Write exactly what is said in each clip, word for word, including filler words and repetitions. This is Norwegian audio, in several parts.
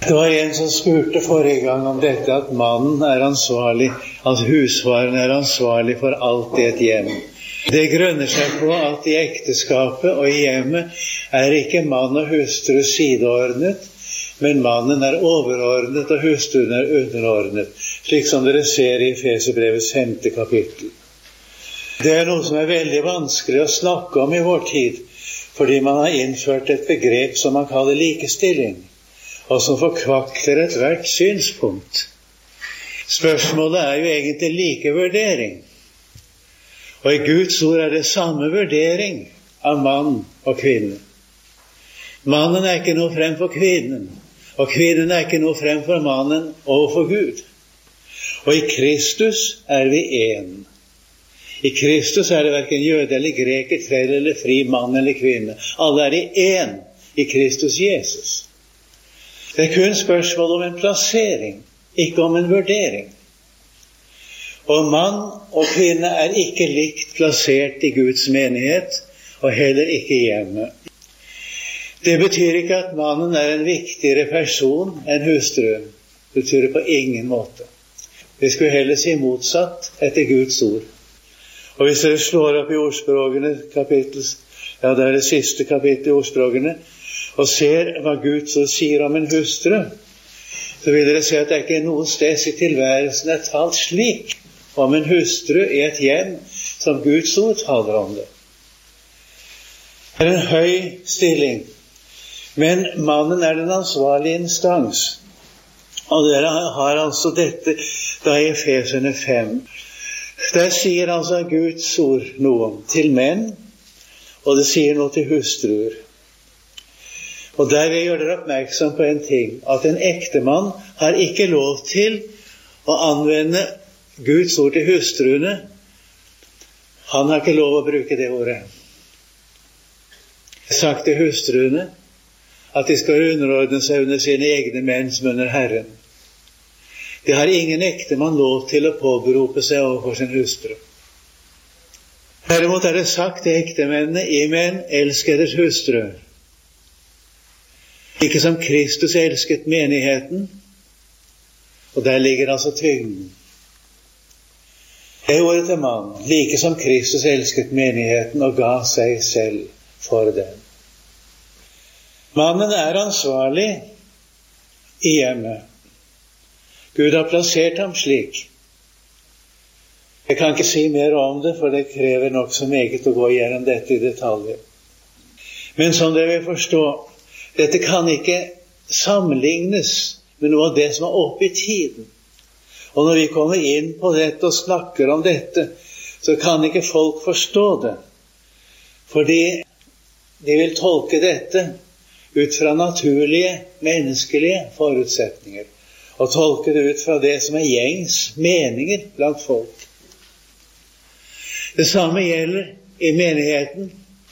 Det var en som spurte forrige gang om dette, at mannen er ansvarlig, altså husfaren er ansvarlig for alt i et hjem. Det grunner seg på at i ekteskapet og i hjemmet er ikke mann og hustru sideordnet, men mannen er overordnet og hustruen er underordnet, slik som dere ser i Efeserbrevets femte kapittel. Det er noe som er veldig vanskelig å snakke om i vår tid, fordi man har innført et begrep som man kaller likestilling, og som forkvakler et hvert synspunkt. Spørsmålet er jo egentlig likevurdering. Og i Guds ord er det samme vurdering av mann og kvinne. Mannen er ikke noe fremfor kvinnen, og kvinnen er ikke noe fremfor mannen overfor Gud. Og i Kristus er vi én. I Kristus er det hverken jøde eller greker, trell eller fri, mann eller kvinne. Alle er i én i Kristus Jesus. Det er kun spørsmål om en plassering, ikke om en vurdering. Og mann og kvinne er ikke likt plassert i Guds menighet, og heller ikke i hjemmet. Det betyr ikke at mannen er en viktigere person enn hustruen. Det betyr det på ingen måte. Vi skulle heller si motsatt etter Guds ord. Og hvis dere slår opp i ordspråkene, kapittel, ja, det er det siste kapittel i ordspråkene, og ser hva Guds ord sier om en hustru, så vil dere se at det ikke er noe sted i tilværelsen er talt slik om en hustru i et hjem som Guds ord taler om det. Det er en høy stilling, men mannen er den ansvarlige instans. Og dere har altså dette da i Efeserne fem. Der sier altså Guds ord noe til menn, og det sier noe til hustruer. Og der vil jeg gjøre dere oppmerksom på en ting, at en ektemann har ikke lov til å anvende Guds ord til hustruene. Han har ikke lov å bruke det ordet. Jeg har sagt til hustruene at de skal underordne seg under sine egne menn som under Herren. Det har ingen ektemann lov til å påberope seg overfor sin hustru. Derimot er det sagt til ektemennene, i menn, elsk deres hustru. Ikke som Kristus elsket menigheten, og der ligger altså tyngden. Det er ordet til mann, like som Kristus elsket menigheten og ga seg selv for den. Mannen er ansvarlig i hjemmet. Gud har plassert ham slik. Jeg kan ikke si mer om det, for det krever nok så meget å gå gjennom dette i detaljer. Men som dere vil forstå, dette kan ikke sammenlignes med noe av det som er oppe i tiden. Og når vi kommer inn på dette og snakker om dette, så kan ikke folk forstå det. Fordi de vil tolke dette ut fra naturlige, menneskelige forutsetninger. Og tolke det ut fra det som er gjengs meninger blant folk. Det samme gjelder i menigheten.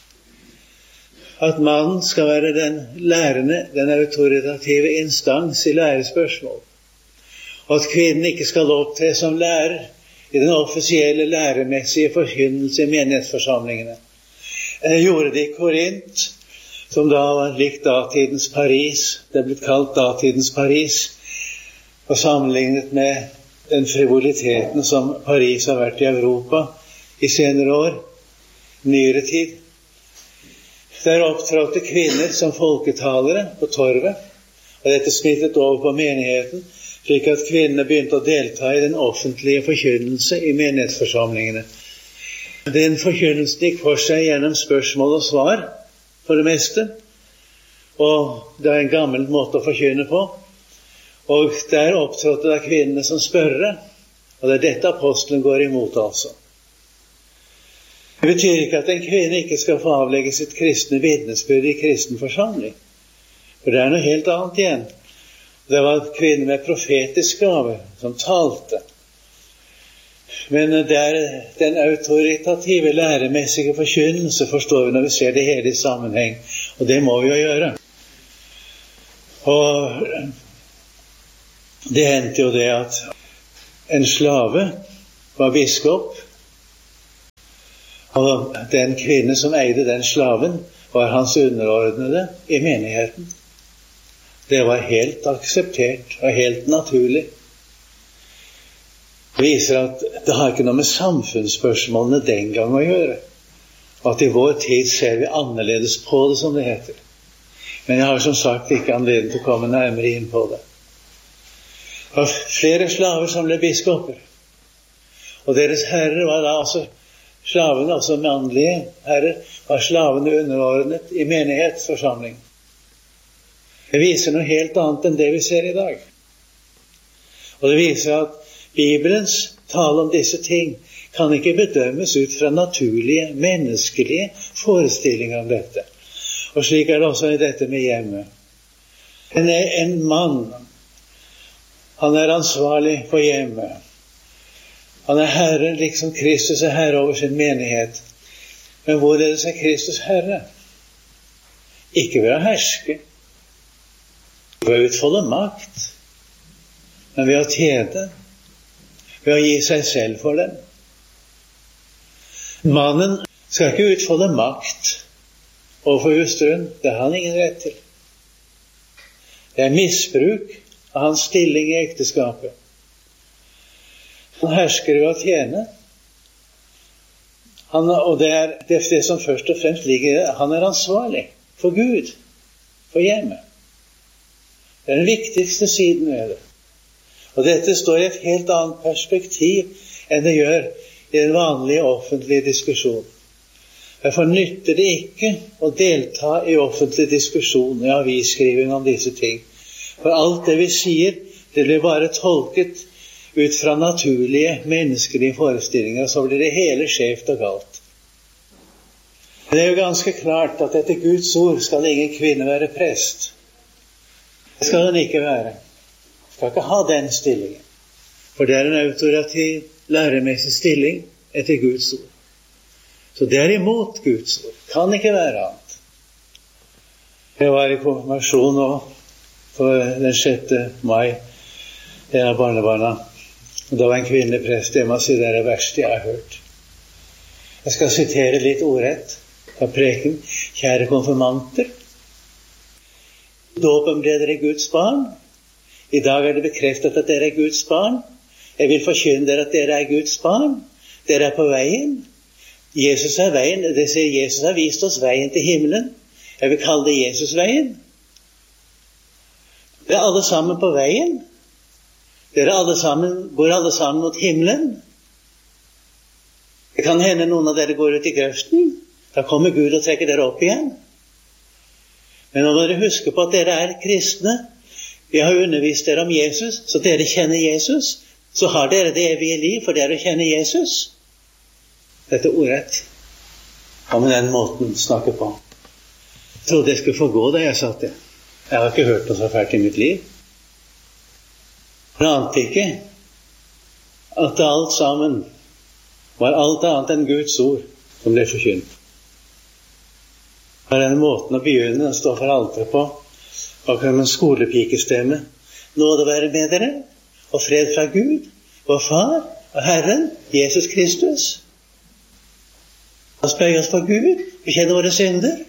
At mannen skal være den lærende, den autoritative instans i lærespørsmål. Og at kvinnen ikke skal opptre som lærer i den offisielle læremessige forkynnelse i menighetsforsamlingene. Jeg gjorde det i Korint, som da var likt datidens Paris. Det er blitt kalt datidens Paris, og sammenlignet med den frivoliteten som Paris har vært i Europa i senere år, nyere tid. Der opptrådte kvinner som folketalere på torvet, og dette smittet over på menigheten, slik at kvinnene begynte å delta i den offentlige forkynnelse i menighetsforsamlingene. Den forkynnelsen gikk for seg gjennom spørsmål og svar, for det meste, og det er en gammel måte å forkynne på, og der opptrådte da kvinnene som spørre, og det er dette apostelen går imot altså. Det betyr ikke at en kvinne ikke skal få avlegge sitt kristne vitnesbyrd i kristen forsamling. For det er noe helt annet igjen. Det var kvinner med profetisk gave som talte. Men det er den autoritative læremessige forkynnelse, forstår vi når vi ser det hele i sammenheng. Og det må vi jo gjøre. Og det hendte jo det at en slave var biskop, og den kvinne som eide den slaven var hans underordnede i menigheten. Det var helt akseptert og helt naturlig. Det viser at det har ikke noe med samfunnsspørsmålene den gang å gjøre. Og at i vår tid ser vi annerledes på det, som det heter. Men jeg har som sagt ikke anledning til å komme nærmere inn på det. Det var flere slaver som ble biskoper. Og deres herrer var da altså slavene, altså mannlige herrer, var slavene underordnet i menighetsforsamling. Det viser noe helt annet enn det vi ser i dag. Og det viser at Bibelens tale om disse ting kan ikke bedømmes ut fra naturlige, menneskelige forestillinger om dette. Og slik er det også i dette med hjemmet. En, en mann, han er ansvarlig for hjemmet. Han er herre, liksom Kristus er herre over sin menighet. Men hvorledes er Kristus herre? Ikke ved å herske, ved å utfolde makt, men ved å tjene, ved å gi seg selv for dem. Mannen skal ikke utfolde makt overfor hustruen, det har han ingen rett til. Det er misbruk av hans stilling i ekteskapet. Han hersker ved å tjene. Han, og det er det, det som først og fremst ligger i det. Han er ansvarlig for Gud, for hjemmet. Det er den viktigste siden ved det. Og dette står i et helt annet perspektiv enn det gjør i den vanlige offentlige diskusjonen. Derfor nytter det ikke å delta i offentlig diskusjon i avisskriving om disse ting. For alt det vi sier, det blir bare tolket ut fra naturlige menneskelige forestillinger, så blir det hele skjevt og galt. Men det er jo ganske klart at etter Guds ord skal ingen kvinne være prest. Det skal den ikke være. Skal ikke ha den stillingen. For det er en autorativ, læremessig stilling etter Guds ord. Så det er imot Guds ord. Kan ikke være annet. Jeg var i konfirmasjon nå for den sjette mai, en av barnebarna. Og da var en kvinnelig prest. Jeg må si det er det verste jeg har hørt. Jeg skal sitere litt ordrett fra preken. Kjære konfirmanter. Dåpen ble dere Guds barn. I dag er det bekreftet at dere er Guds barn. Jeg vil forkynne dere at dere er Guds barn. Dere er på veien. Jesus er veien. Det sier Jesus har vist oss veien til himmelen. Jeg vil kalle det Jesusveien. Dere er alle sammen på veien. Dere alle sammen, går alle sammen mot himmelen. Det kan hende noen av dere går ut i grøften. Da kommer Gud og trekker dere opp igjen. Men nå må dere huske på at dere er kristne. Vi har undervist dere om Jesus, så dere kjenner Jesus. Så har dere det evige liv, for dere kjenner Jesus. Dette er ordrett. Og med den måten snakke på. Jeg trodde jeg skulle få gå da jeg satt det. Jeg har ikke hørt noe så fælt i mitt liv. Jeg ante ikke at alt sammen var alt annet enn Guds ord som ble forkynt. Det er denne måten å begynne å stå for alteret på, akkurat med en skolepikestemme. Nåde være med dere, og fred fra Gud, vår Far og Herren, Jesus Kristus. La oss bøye oss for Gud, bekjenne våre synder.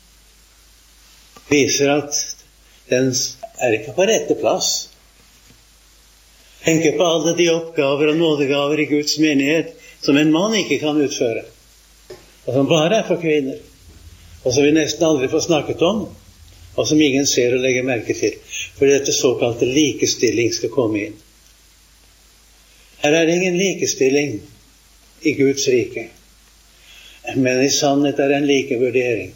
Viser at den er ikke på rette plass. Tenker på alle de oppgaver og nådegaver i Guds menighet som en mann ikke kan utføre, og som bare er for kvinner, og som vi nesten aldri får snakket om, og som ingen ser og legger merke til, for dette såkalte likestilling skal komme inn. Her er det ingen likestilling i Guds rike, men i sannhet er det en likevurdering.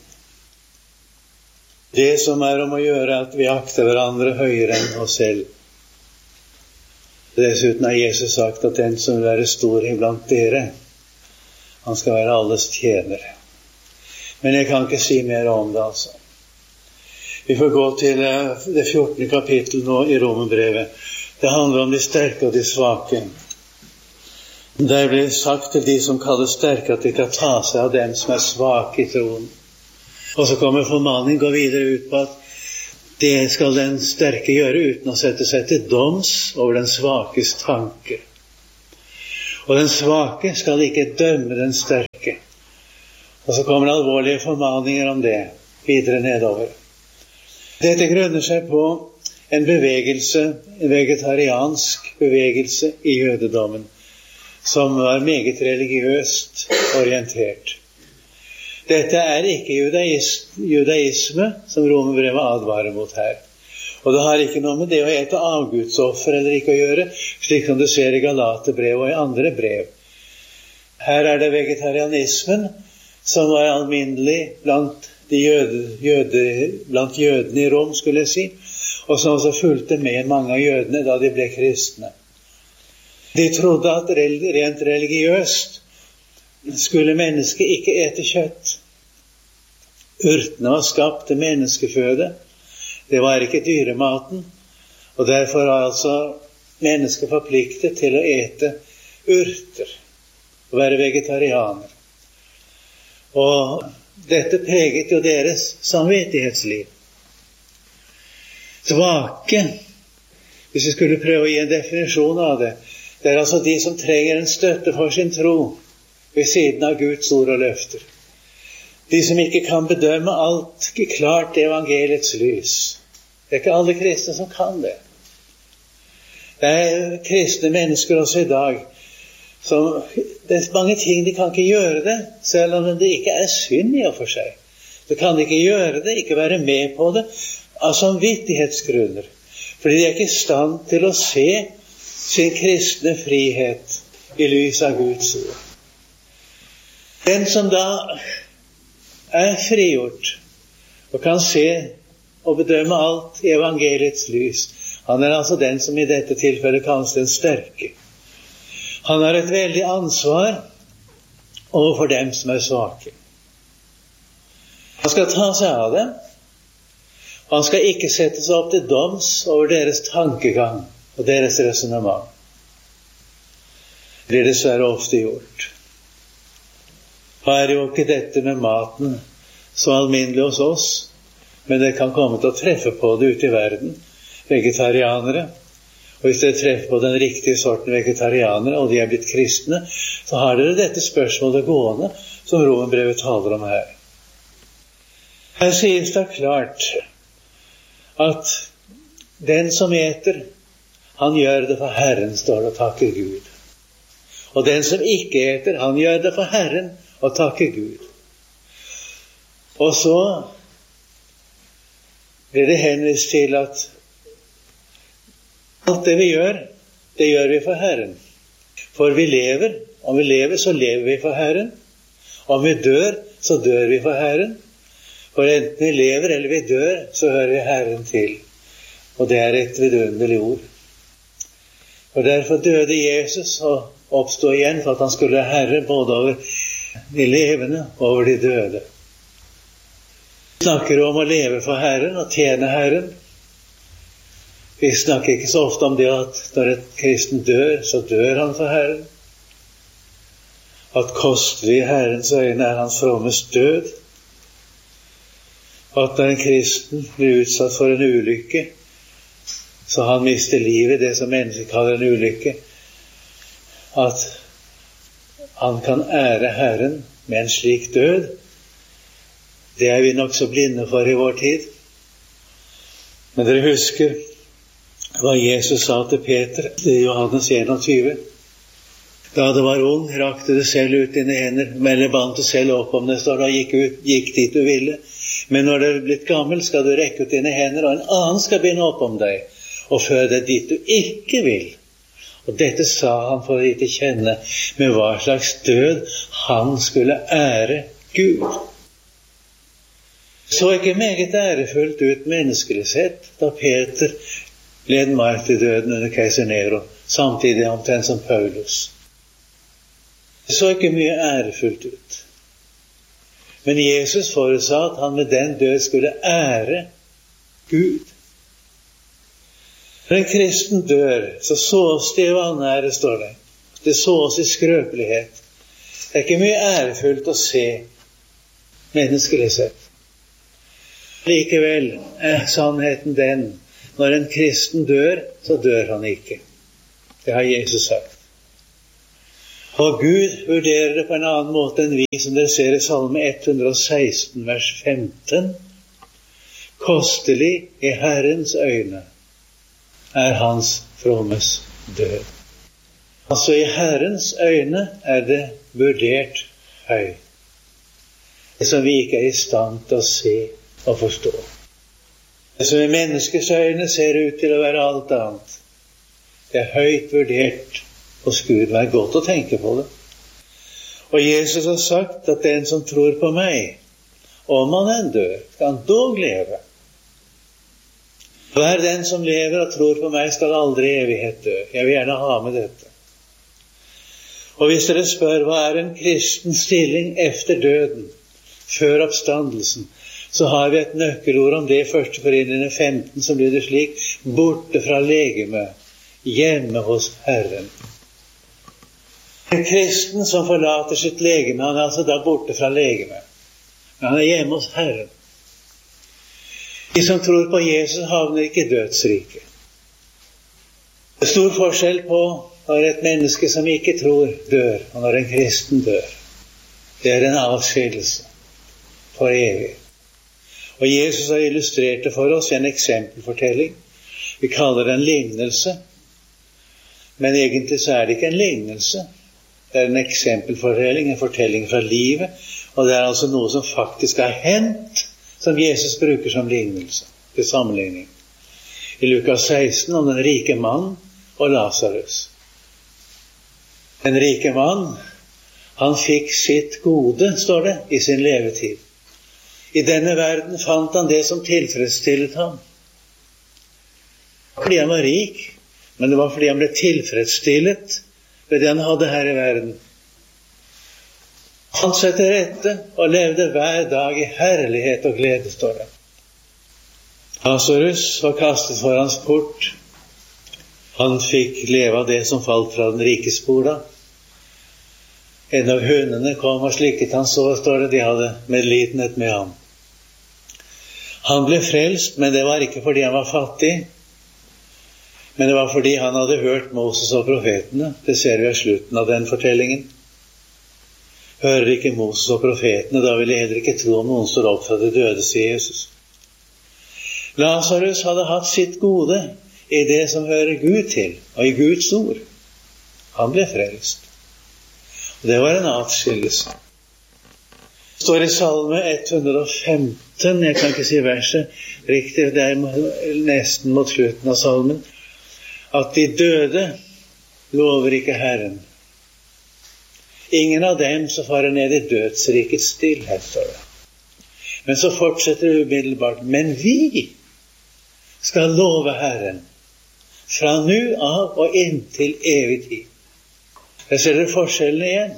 Det som er om å gjøre at vi akter hverandre høyere enn oss selv. Dessuten har Jesus sagt at den som vil være stor iblant dere, han skal være alles tjenere. Men jeg kan ikke si mer om det, altså. Vi får gå til det fjortende kapittel nå i Romerbrevet. Det handler om de sterke og de svake. Der blir sagt til de som kaller sterke at de kan ta seg av dem som er svake i troen. Og så kommer formaningen gå videre ut på at det skal den sterke gjøre uten å sette seg til doms over den svakes tanker. Og den svake skal ikke dømme den sterke. Og så kommer alvorlige formaninger om det videre nedover. Dette grunner seg på en bevegelse, en vegetariansk bevegelse i jødedommen, som var meget religiøst orientert. Dette er ikke judaisme, judaisme som romerbrevet advarer mot her. Og det har ikke noe med det å ete avgudsoffer eller ikke å gjøre, slik som du ser i Galaterbrev og i andre brev. Her er det vegetarianismen som var alminnelig blant, de jøde, jøde, blant jødene i Rom, skulle jeg si, og som også fulgte med mange av jødene da de ble kristne. De trodde at rent religiøst skulle mennesket ikke ete kjøtt. Urtene var skapt til menneskeføde. Det var ikke dyrematen, og derfor var altså mennesket forpliktet til å ete urter, å være vegetarianer. Og dette preget jo deres samvittighetsliv. Svake, hvis vi skulle prøve å gi en definisjon av det, det er altså de som trenger en støtte for sin tro ved siden av Guds ord og løfter. De som ikke kan bedømme alt klart i evangeliets lys. Det er ikke alle kristne som kan det. Det er kristne mennesker også i dag som, det er mange ting de kan ikke gjøre det, selv om det ikke er synd i og for seg. De kan ikke gjøre det, ikke være med på det, av samvittighetsgrunner. Fordi de er ikke i stand til å se sin kristne frihet i lys av Guds ord. Den som da er frigjort og kan se og bedømme alt i evangeliets lys, han er altså den som i dette tilfellet kalles den sterke. Han har et veldig ansvar overfor dem som er svake. Han skal ta seg av dem. Han skal ikke sette seg opp til doms over deres tankegang og deres resonemang. Det blir dessverre ofte gjort. Her er jo ikke dette med maten så alminnelig hos oss, men det kan komme til å treffe på det ute i verden. Vegetarianere. Og hvis dere treffer på den riktige sorten vegetarianere, og de er blitt kristne, så har dere dette spørsmålet gående, som Romerbrevet taler om her. Her sies det klart at den som eter, han gjør det for Herren, står det, og takker Gud. Og den som ikke eter, han gjør det for Herren, og takker Gud. Og så blir det henvist til at alt det vi gjør, det gjør vi for Herren. For vi lever, om vi lever, så lever vi for Herren. Om vi dør, så dør vi for Herren. For enten vi lever eller vi dør, så hører vi Herren til. Og det er et vidunderlig ord. Og derfor døde Jesus og oppstod igjen for at han skulle være Herre både over de levende og over de døde. Vi snakker om å leve for Herren og tjene Herren. Vi snakker ikke så ofte om det at når et kristen dør, så dør han for Herren. At kostelig i Herrens øyne er hans frommes død. At når en kristen blir utsatt for en ulykke, så han mister livet, det som mennesker kaller en ulykke, at han kan ære Herren med en slik død, det er vi nok så blinde for i vår tid. Men dere husker hva Jesus sa til Peter i Johannes enogtyve. Da det var ung, rakte det selv ut dine hender, eller bandt det selv opp om det, står da gikk, ut, gikk dit du ville. Men når du er blitt gammel, skal du rekke ut dine hender, og en annen skal binde opp om deg, og føre deg dit du ikke vil. Og dette sa han for å gi til kjenne med hva slags død han skulle ære Gud. Så ikke meget ærefullt ut menneskelig sett, da Peter led martyrdøden under keiser Nero, samtidig omtrent som Paulus. Det så ikke mye ærefullt ut. Men Jesus forutsa at han med den død skulle ære Gud. Når en kristen dør, så sås det i vanære, står det. Det sås i skrøpelighet. Det er ikke mye ærefullt å se menneskelig sett. Likevel er sannheten den, når en kristen dør, så dør han ikke. Det har Jesus sagt. Og Gud vurderer det på en annen måte enn vi, som dere ser i Salme ett hundre og seksten, vers femten. Kostelig i Herrens øyne er hans frommes død. Altså i Herrens øyne er det vurdert høy. Det som vi ikke er i stand til å se og forstå. Det som i menneskets øyne ser ut til å være alt annet. Det er høyt vurdert hos Gud. Det er godt å tenke på det. Og Jesus har sagt at den som tror på meg, om han enn dør, skal han dog leve. Hver den som lever og tror på meg skal aldri i evighet dø. Jeg vil gjerne ha med dette. Og hvis dere spør hva er en kristen stilling efter døden, før oppstandelsen, så har vi et nøkkelord om det i første Korinerne femten, som blir det slik: borte fra legeme, hjemme hos Herren. En kristen som forlater sitt legeme, han er altså da borte fra legeme. Men han er hjemme hos Herren. De som tror på Jesus havner ikke i dødsriket. Det er stor forskjell på når et menneske som ikke tror dør, og når en kristen dør. Det er en avskillelse for evig. Og Jesus har illustrert det for oss i en eksempelfortelling. Vi kaller det en lignelse. Men egentlig så er det ikke en lignelse. Det er en eksempelfortelling, en fortelling fra livet. Og det er altså noe som faktisk har hendt, som Jesus bruker som lignelse, til sammenligning. I Lukas seksten om den rike mann og Lazarus. Den rike mann, han fikk sitt gode, står det, i sin levetid. I denne verden fant han det som tilfredsstillet ham. Fordi han var rik, men det var fordi han ble tilfredsstillet ved det han hadde her i verden. Han seg til rette og levde hver dag i herlighet og glede, står det. Lazarus var kastet for hans port. Han fikk leve av det som falt fra den rikes bord. En av hundene kom og slikket han så, står det, de hadde medlidenhet med ham. Han ble frelst, men det var ikke fordi han var fattig, men det var fordi han hadde hørt Moses og profetene. Det ser vi av slutten av den fortellingen. Hører ikke Moses og profetene, da vil jeg heller ikke tro om noen står opp fra det døde, sier Jesus. Lazarus hadde hatt sitt gode i det som hører Gud til, og i Guds ord. Han ble frelst. Og det var en atskillelse. Det står i Salme ett hundre og femten, jeg kan ikke si verset riktig, det er nesten mot slutten av salmen, at de døde lover ikke Herren. Ingen av dem som farer ned i dødsrikets stillhet, står det. Men så fortsetter det umiddelbart. Men vi skal love Herren fra nu av og inntil evig tid. Jeg ser dere forskjellene igjen.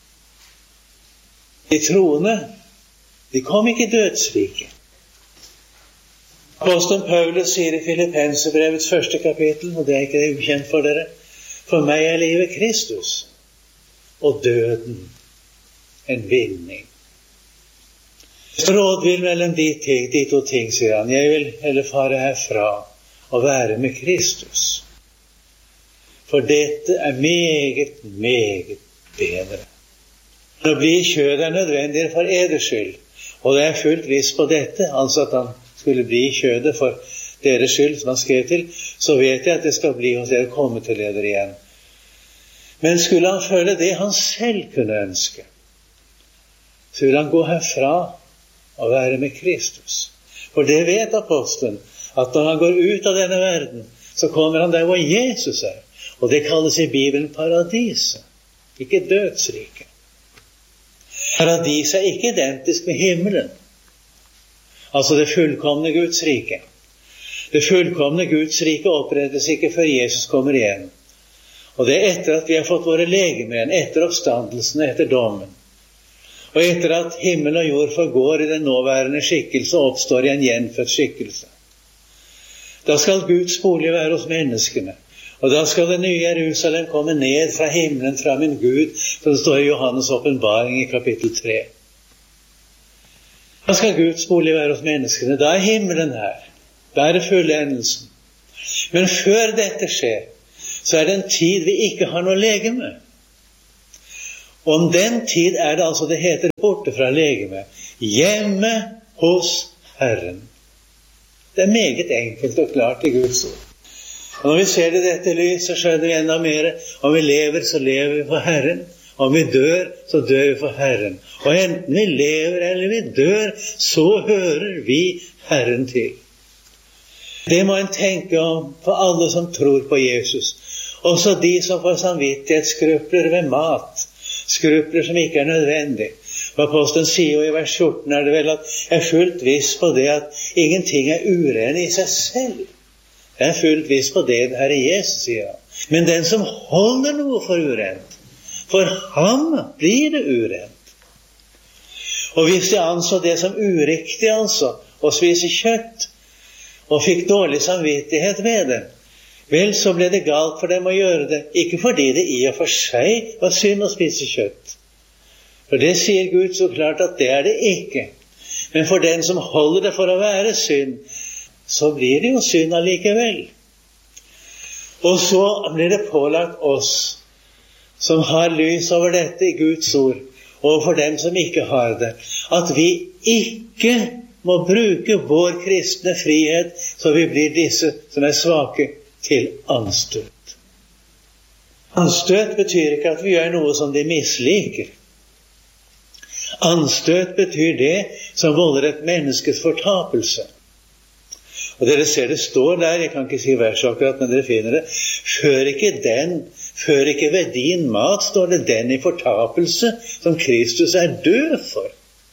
De troende, de kom ikke i dødsriket. Apostelen Paulus sier i Filippenserbrevets første kapittel, og det er ikke ukjent for dere: for meg er livet Kristus, og døden en vinning. Rådvill mellom de, ting, de to ting, sier han. Jeg vil heller fare herfra og være med Kristus. For dette er meget, meget bedre. Å bli i kjødet er nødvendigere for eders skyld. Og det er fullt visst på dette, altså at han skulle bli i kjødet for deres skyld, som han skrev til, så vet jeg at det skal bli hos dere komme til dere igjen. Men skulle han føle det han selv kunne ønske, så vil han gå herfra og være med Kristus. For det vet apostelen, at når han går ut av denne verden, så kommer han der hvor Jesus er. Og det kalles i Bibelen paradiset, ikke dødsriket. Paradiset er ikke identisk med himmelen. Altså det fullkomne Guds rike. Det fullkomne Guds rike opprettes ikke før Jesus kommer igjen. Og det er etter at vi har fått våre legemer, etter oppstandelsen, etter dommen. Og etter at himmel og jord forgår i den nåværende skikkelse og oppstår i en gjenfødt skikkelse. Da skal Guds bolig være hos menneskene. Og da skal det nye Jerusalem komme ned fra himmelen, fra min Gud, som det står i Johannes åpenbaring i kapittel tre. Da skal Guds bolig være hos menneskene. Da er himmelen her. Da er det fullendelsen. Men før dette skjer, så er det en tid vi ikke har noe legeme. Om den tid er det altså det heter borte fra legeme. Hjemme hos Herren. Det er meget enkelt og klart i Guds ord. Og når vi ser det i dette lys, så skjønner vi enda mer. Om vi lever, så lever vi for Herren. Om vi dør, så dør vi for Herren. Og enten vi lever eller vi dør, så hører vi Herren til. Det må en tenke om for alle som tror på Jesus. Også de som får samvittighetsskrupler ved mat. Skrupler som ikke er nødvendig. Og apostelen sier jo i vers fjorten er det vel at jeg er fullt viss på det at ingenting er uren i seg selv. Jeg er fullt viss på det Herre Jesus sier han. Men den som holder noe for urent, for ham blir det urent. Og hvis de anså det som uriktig altså, å spise kjøtt, og fikk dårlig samvittighet ved det, vel, så ble det galt for dem å gjøre det, ikke fordi det i og for seg var synd å spise kjøtt. For det sier Gud så klart at det er det ikke. Men for den som holder det for å være synd, så blir det jo synd allikevel. Og så blir det pålagt oss, som har lys over dette i Guds ord, og for dem som ikke har det, at vi ikke må bruke vår kristne frihet, så vi blir disse som er svake, til anstøt. Anstøt betyr ikke at vi gjør noe som de misliker. Anstøt betyr det som volder et menneskes fortapelse. Og dere ser det står der, jeg kan ikke si vers akkurat, men dere finner det. Før ikke den, før ikke ved din mat står det den i fortapelse som Kristus er død for.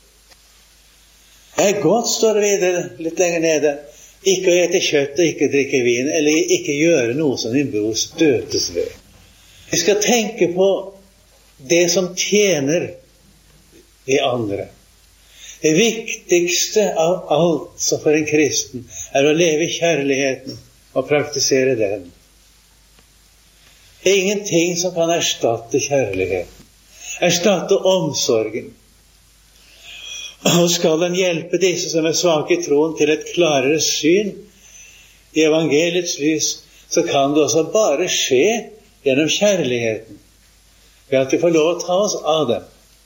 Det er godt, står det videre, litt lenger nede. Ikke å ete kjøtt og ikke drikke vin, eller ikke gjøre noe som din bror støtes ved. Vi skal tenke på det som tjener de andre. Det viktigste av alt som for en kristen er å leve i kjærligheten og praktisere den. Det er ingenting som kan erstatte kjærligheten, erstatte omsorgen. Og skal en hjelpe disse som er svake i troen til et klarere syn i evangeliets lys, så kan det også bare skje gjennom kjærligheten, ved at vi får lov å ta oss av dem.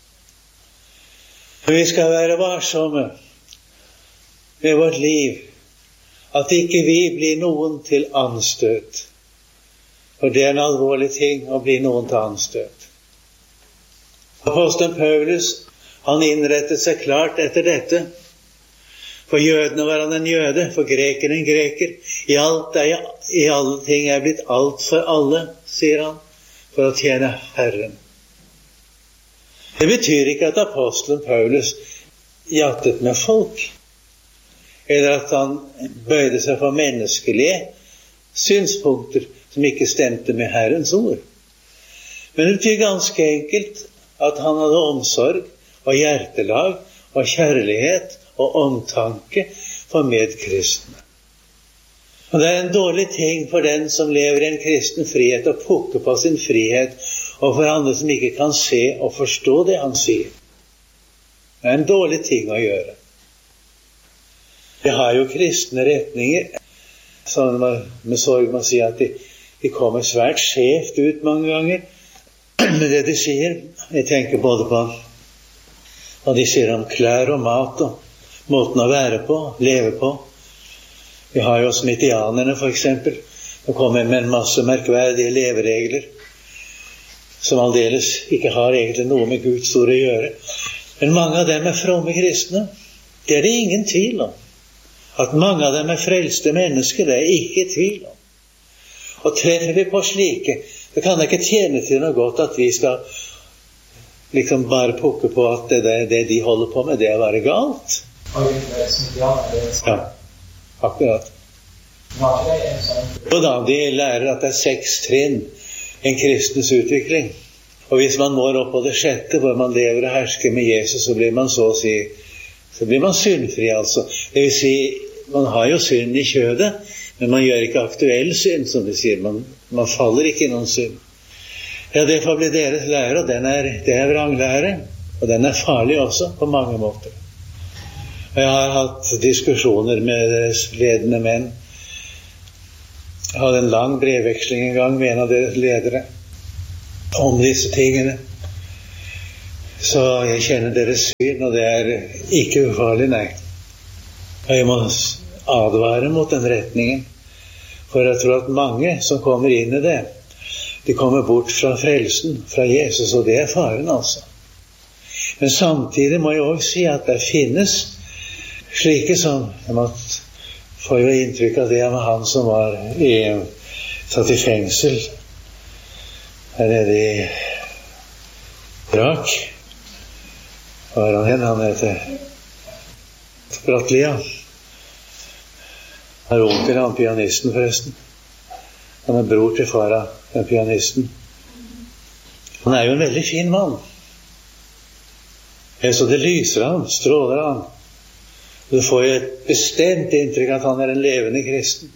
Vi skal være varsomme med vårt liv, at ikke vi blir noen til anstøt. For det er en alvorlig ting å bli noen til anstøt. Apostelen Paulus, han innrettet seg klart etter dette. For jødene var han en jøde, for grekeren en greker. I alt er, i alle ting er blitt alt for alle, sier han, for å tjene Herren. Det betyr ikke at apostelen Paulus jattet med folk, eller at han bøyde seg for menneskelige synspunkter som ikke stemte med Herrens ord. Men det betyr ganske enkelt at han hadde omsorg og hjertelag og kjærlighet og omtanke for medkristne. Og det er en dårlig ting for den som lever i en kristen frihet å pukke på sin frihet, og for andre som ikke kan se og forstå det han sier. Det er en dårlig ting å gjøre. Vi har jo kristne retninger, som med sorg må si at de, de kommer svært skjevt ut mange ganger med det de sier. Jeg tenker både på hva de sier om klær og mat og måten å være på, leve på. Vi har jo smittianerne for eksempel. De kommer med en masse merkverdige leveregler som aldeles ikke har egentlig noe med Guds ord å gjøre. Men mange av dem er fromme kristne. Det er det ingen tvil om. At mange av dem er frelste mennesker, det er ikke tvil om. Og treffer vi på slike, det kan ikke tjene til noe godt at vi skal liksom bare pukke på at det, det, det de holder på med, det er å være galt. Ja, akkurat. Og da, de lærer at det er seks trinn en kristens utvikling. Og hvis man når opp på det sjette, hvor man lever og hersker med Jesus, så blir man så å si, så blir man syndfri altså. Det vil si, man har jo synd i kjødet, men man gjør ikke aktuell synd, som de sier. Man, man faller ikke i noen synd. Ja, det får bli deres lære, og den er, det er vranglære, og den er farlig også på mange måter. Og jeg har hatt diskusjoner med deres ledende menn. Jeg hadde en lang brevveksling en gang med en av deres ledere om disse tingene. Så jeg kjenner deres syn, og det er ikke ufarlig, nei. Og jeg må advare mot den retningen. For jeg tror at mange som kommer inn i det, de kommer bort fra frelsen, fra Jesus, og det er faren altså. Men samtidig må jeg også si at det finnes slike som, jeg må få jo inntrykk av det med han som var i, satt i fengsel, her nede i Irak. Hva er han hen? Han heter Brattlia. Han er onkel, han pianisten forresten. Han er bror til fara, den pianisten. Han er jo en veldig fin mann. Så det lyser han, stråler han. Du får jo et bestemt inntrykk at han er en levende kristen.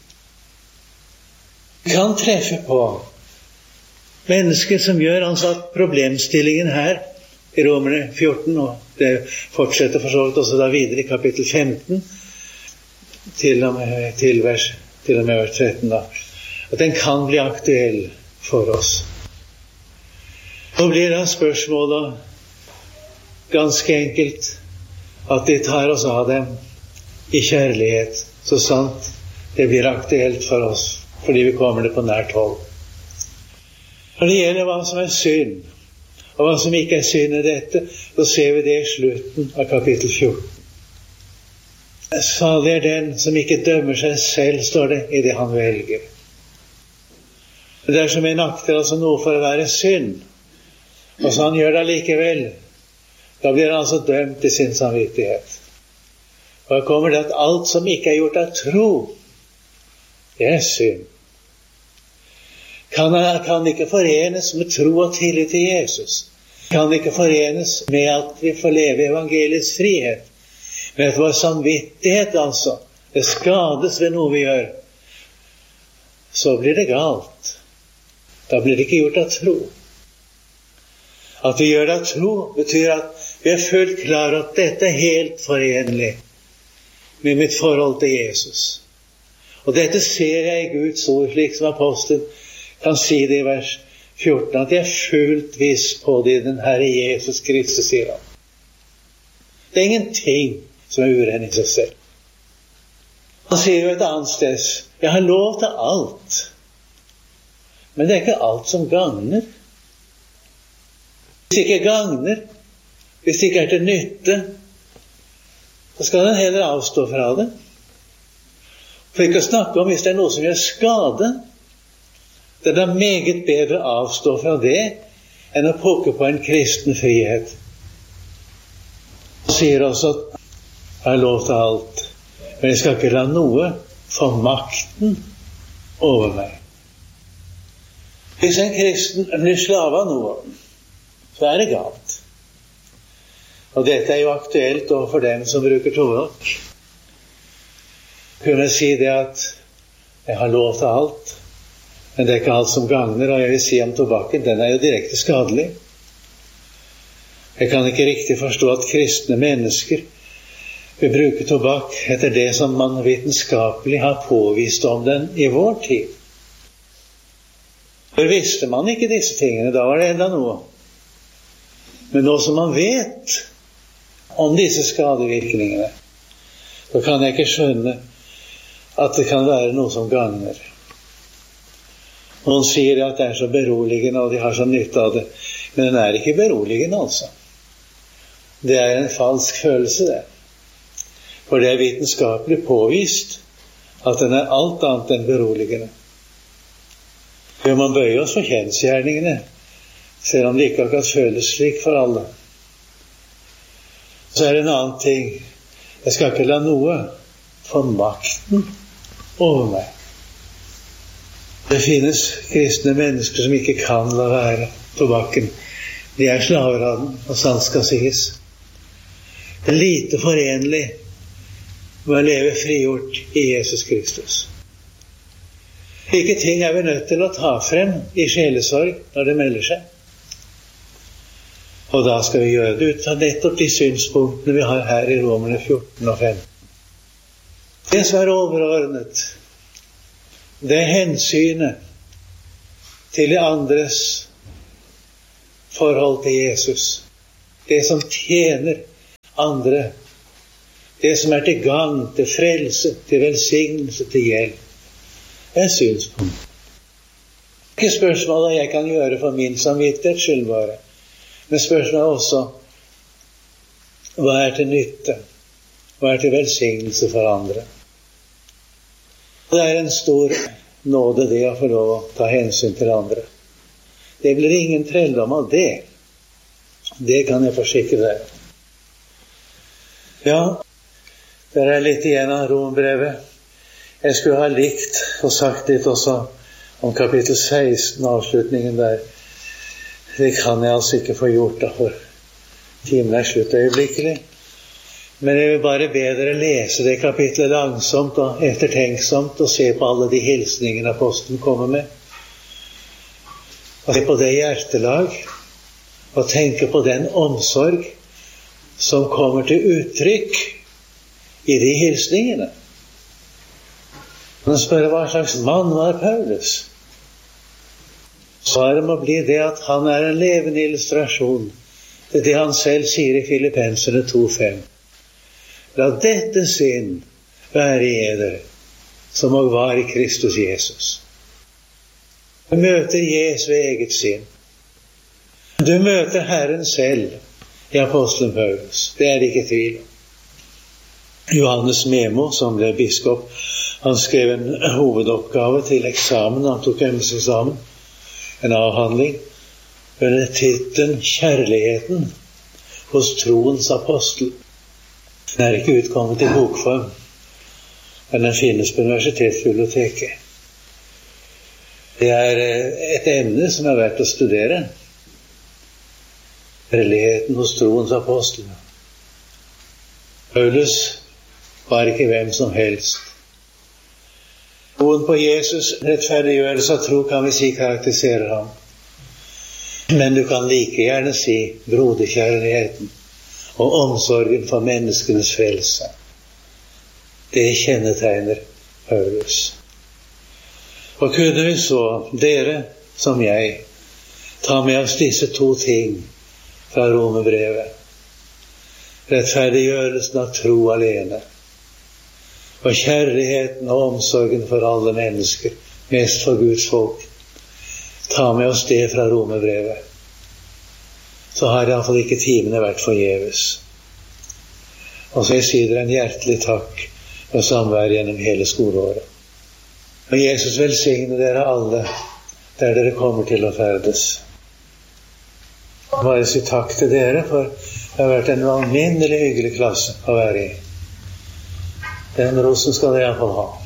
Du kan treffe på mennesker som gjør altså at problemstillingen her i Romerne fjorten, og det fortsetter for så vidt også da videre i kapittel femten, til og med, til vers, til og med vers tretten da, at den kan bli aktuell for oss. Nå blir da spørsmålet ganske enkelt at de tar oss av dem i kjærlighet, så sant det blir aktuelt for oss, fordi vi kommer det på nært hold. Når det gjelder hva som er synd, og hva som ikke er synd i dette, så ser vi det i slutten av kapittel fjorten. Salig er den som ikke dømmer seg selv, står det i det han velger. Men dersom en akter altså noe for å være synd, og så han gjør det likevel, da blir han altså dømt i sin samvittighet. Og da kommer det at alt som ikke er gjort av tro, det er synd. Kan, kan ikke forenes med tro og tillit til Jesus. Kan ikke forenes med at vi får leve i evangeliets frihet. Men at vår samvittighet altså, det skades ved noe vi gjør, så blir det galt. Da blir det ikke gjort av tro. At vi gjør det av tro betyr at vi er fullt klar at dette er helt forenlig med mitt forhold til Jesus. Og dette ser jeg i Guds ord, slik som apostelen kan si det i vers fjorten, at jeg er fullt viss på det i den Herre Jesus Kristus, sier han. Det er ingenting som er uren i seg selv. Han sier jo et annet sted, jeg har lov til alt, men det er ikke alt som gagner. Hvis det ikke gagner, hvis det ikke er til nytte, så skal den heller avstå fra det. For ikke å snakke om hvis det er noe som gjør skade, det er da meget bedre å avstå fra det enn å pukke på en kristen frihet. Han sier også at jeg har lov til alt, men jeg skal ikke la noe få makten over meg. Hvis en kristen blir slave av noe, så er det galt. Og dette er jo aktuelt for dem som bruker tobakk. Kunne jeg si det at jeg har lov til alt, men det er ikke alt som gagner, og jeg vil si om tobakken, den er jo direkte skadelig. Jeg kan ikke riktig forstå at kristne mennesker vil bruke tobakk etter det som man vitenskapelig har påvist om den i vår tid. For visste man ikke disse tingene, da var det enda noe. Men nå som man vet om disse skadevirkningene, så kan jeg ikke skjønne at det kan være noe som gagner. Noen sier at det er så beroligende, og de har så nytte av det. Men den er ikke beroligende, altså. Det er en falsk følelse, det. For det er vitenskapelig påvist at den er alt annet enn beroligende. Bør man bøye oss for kjensgjerningene, selv om det ikke akkurat føles slik for alle. Så er det en annen ting. Jeg skal ikke la noe få makten over meg. Det finnes kristne mennesker som ikke kan la være tobakken. De er slaver av den, og sant skal sies. Det er lite forenlig med å leve frigjort i Jesus Kristus. Slike ting er vi nødt til å ta frem i sjelesorg når det melder seg. Og da skal vi gjøre det ut av nettopp de synspunktene vi har her i Romerne fjorten og femten. Det som er overordnet, det er hensynet til de andres forhold til Jesus. Det som tjener andre. Det som er til gagn, til frelse, til velsignelse, til hjelp. et synspunkt. Ikke spørsmål hva jeg kan gjøre for min samvittighets skyld bare, men spørsmålet er også hva er til nytte, hva er til velsignelse for andre. Det er en stor nåde det å få lov å ta hensyn til andre. Det blir ingen trelldom av det. Det kan jeg forsikre deg. Ja, det er litt igjen av Rombrevet. Jeg skulle ha likt og sagt litt også om kapittel seksten, avslutningen der. Det kan jeg altså ikke få gjort da, for timen er slutt øyeblikkelig. Men jeg vil bare be dere lese det kapitlet langsomt og ettertenksomt og se på alle de hilsningene apostelen kommer med. Og se på det hjertelag og tenke på den omsorg som kommer til uttrykk i de hilsningene. Man spør hva slags mann var Paulus. Svaret må bli det at han er en levende illustrasjon til det han selv sier i Filippenserne to fem. La dette sinn være i eder, som og var i Kristus Jesus. Du møter Jesu eget sinn. Du møter Herren selv i apostelen Paulus. Det er det ikke tvil om. Johannes Memo, som ble biskop, han skrev en hovedoppgave til eksamen. Han tok embetseksamen, en avhandling, under tittelen Kjærligheten hos troens apostel. Den er ikke utkommet i bokform, men den finnes på universitetsbiblioteket. Det er et emne som er verdt å studere. Kjærligheten hos troens apostel. Paulus var ikke hvem som helst. Troen på Jesus, rettferdiggjørelse av tro, kan vi si karakteriserer ham. Men du kan like gjerne si broderkjærligheten og omsorgen for menneskenes frelse. Det kjennetegner Paulus. Og kunne vi så, dere som jeg, ta med oss disse to ting fra Romerbrevet. Rettferdiggjørelsen av tro alene, og kjærligheten og omsorgen for alle mennesker, mest for Guds folk. Ta med oss det fra Romerbrevet. Så har i hvert fall ikke timene vært forgjeves. Og så jeg sier dere en hjertelig takk for samvær gjennom hele skoleåret. Og Jesus velsigne dere alle der dere kommer til å ferdes. Bare si takk til dere, for det har vært en alminnelig hyggelig klasse å være i. Den rosen skal dere i hvert fall ha.